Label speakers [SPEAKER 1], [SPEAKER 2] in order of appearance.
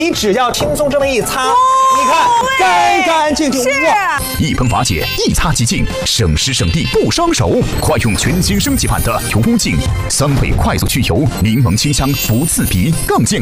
[SPEAKER 1] 你只要轻松这么一擦，你看干干净净，哇！
[SPEAKER 2] 一喷法解，一擦即净，省时省力不伤手。快用全新升级版的油污净，3倍快速去油，柠檬清香不刺鼻，更健康。